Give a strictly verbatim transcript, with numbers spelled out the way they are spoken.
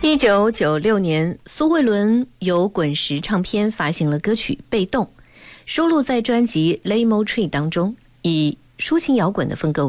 一九九六年，苏慧伦由滚石唱片发行了歌曲《被动》，收录在专辑《Lemon Tree》当中，以抒情摇滚的风格